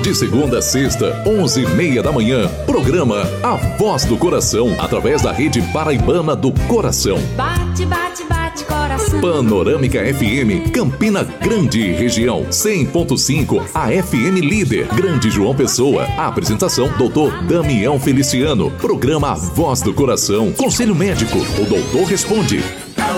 De segunda a sexta, 11h30 da manhã. Programa A Voz do Coração, através da Rede Paraibana do Coração. Bate, bate, bate, coração. Panorâmica FM, Campina Grande, região 100.5, a FM Líder, Grande João Pessoa. A apresentação, Dr. Damião Feliciano. Programa A Voz do Coração. Conselho Médico, o doutor responde.